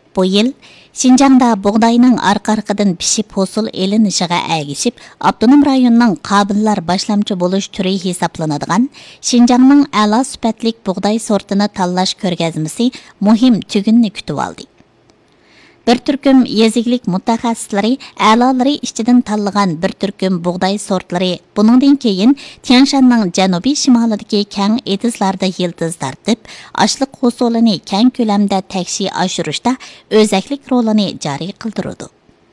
Bu yıl Şinjan'da buğdayının arka-arkadan pişip hosul elinişiga ägişip, Abdunum rayonunun qabillar başlamçı boluş türü hesaplanadigan Şinjan'ның a'la süpetlik buğday sortunu tanlash ko'rgazmasi muhim tügünni kütüp aldı. Bir türküm yeziklik mutaxassislari a'lolari ichidan tanlagan bir türküm buğday sortları buningdan keyin Tianshanning janubiy shimolidagi keng etizlarda yıldız tartib, ashliq hosulini keng ko'lamda takshi oshirishda o'zaklik rolini joriy qildirdi.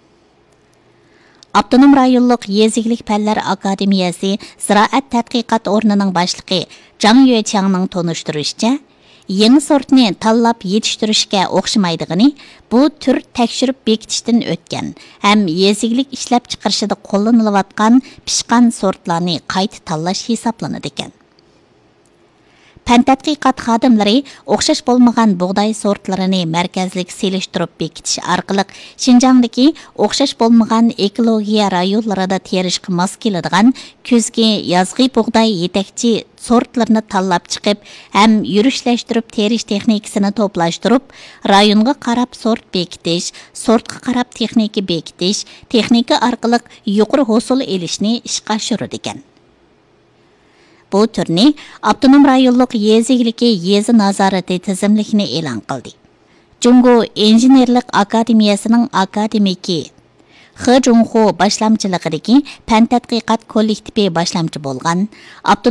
Abdunum rayonluq Yeziklik Fanlar Akademiyasi Ziraat tadqiqot o'rnining boshlig'i Jang Yuechangning tonishtirishicha, yangi sortni tanlab yetishtirishga o'xshamaydigini, bu tür tekshirib bekitishdan o'tgan ham yeziklik ishlab chiqarishida qo'llanilayotgan pishqan sortlarni qayta tanlash hisoblanadi ekan. Fan tadqiqot xodimlari o'xshash bo'lmagan buğday sortlarini markazlik selishtirib bekitish orqali Şinjandagi o'xshash bo'lmagan ekologiya rayonlarida terishga mos keladigan kuzgi yozgi buğday yetakchi sortlarni tanlab chiqib, ham yurishlashtirib terish texnikasini to'plashtirib, rayonga qarab sort bekitish, sortga qarab texnika bekitish, texnika orqali yuqori hosil elishni ishga oshiradi ekan. Bu türni Abdunum rayonluq yezikligi yezi nazorati tizimlikni e'lon qildi. Jungo Injenerlik Akademiyasining akademiki He Jungho boshlamchiligidagi fan tadqiqot kollektivi boshlamchi bo'lgan